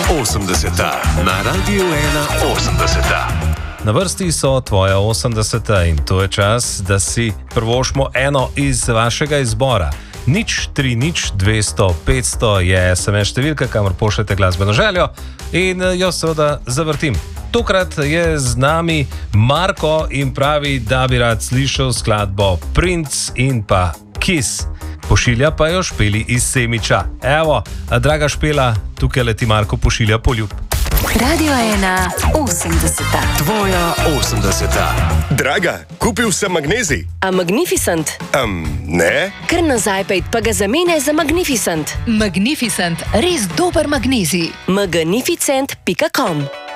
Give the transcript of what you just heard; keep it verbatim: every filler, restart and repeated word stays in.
osemdeseta na Radiu ena osemdeseta. Na vrsti so tvoja osemdeseta in to je čas, da si prvošmo eno iz vašega izbora. Nič, tri, nič, dvesto, petsto je es em es številka, kamor pošljete glasbeno željo in jo seveda zavrtim. Tokrat je z nami Marko in pravi, da bi rad slišal skladbo Prince in pa Kiss. Pošilja pa jo Špeli iz Semiča. Evo, draga Špela, tukaj leti Marko pošilja poljub. Radio ena osemdeseta. Tvoja osemdeseta. Draga, kupil sem magnezij. A Magnificent? Um, ne? Kar nazaj pejt, pa ga zamenjaj za Magnificent. Magnificent, res dober magnezij. magnificent pika com